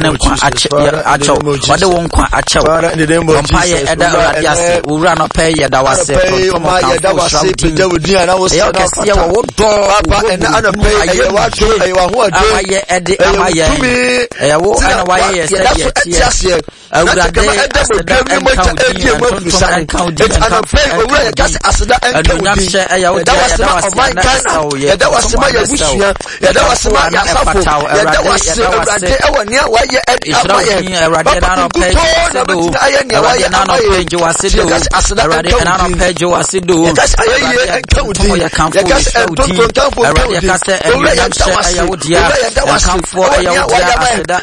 nkwa acho wode wo nkwa acho mpaye eda awurade ase owura no pay yeda wase yo kese wo wodo papa ena ana pay aye wato aye ho ado aye ede amaye wo ana waye yese awurade aseda enkaudi ana pay owura ya gas aseda enkaudi yeda wase ma ya bushia yeda wase ma ya safo yeda wase awurade ewani waye amaye awurade na no pay awurade na no pay jo wase do awurade na no pay jo wase do enkaudi ya kanfo awurade kase enkaudi ya wodia kanfo ya wodia aseda